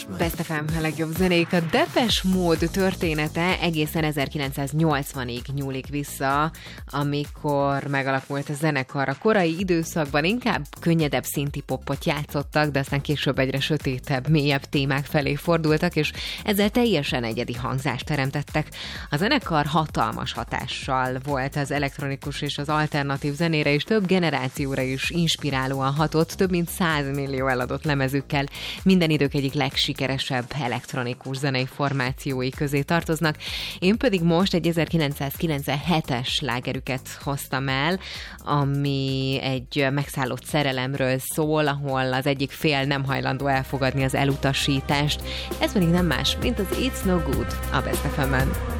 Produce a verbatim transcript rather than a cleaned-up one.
Best ef em, a legjobb zenék. A Depeche Mode története egészen ezerkilencszáznyolcvanig nyúlik vissza, amikor megalakult a zenekar. A korai időszakban inkább könnyedebb szinti-popot játszottak, de aztán később egyre sötétebb, mélyebb témák felé fordultak, és ezzel teljesen egyedi hangzást teremtettek. A zenekar hatalmas hatással volt az elektronikus és az alternatív zenére, és több generációra is inspirálóan hatott, több mint száz millió eladott lemezükkel. Minden idők egyik legsikeresebb elektronikus zenei formációi közé tartoznak. Én pedig most egy ezerkilencszázkilencvenhetes slágerüket hoztam el, ami egy megszállott szerelemről szól, ahol az egyik fél nem hajlandó elfogadni az elutasítást. Ez pedig nem más, mint az It's No Good a Best ef em-en.